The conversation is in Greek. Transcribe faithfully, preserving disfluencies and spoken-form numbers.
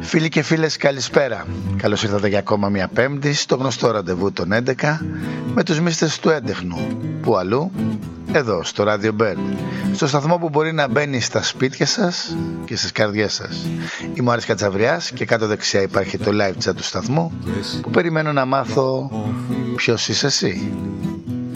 Φίλοι και φίλες, καλησπέρα. Καλώς ήρθατε για ακόμα μια Πέμπτη στο γνωστό ραντεβού των έντεκα με τους μίστες του έντεχνου. Που αλλού? Εδώ, στο Radio Bird, στο σταθμό που μπορεί να μπαίνει στα σπίτια σας και στις καρδιές σας. Είμαι ο Άρης Κατσαβριάς και κάτω δεξιά υπάρχει το live chat του σταθμού που περιμένω να μάθω ποιος είσαι εσύ.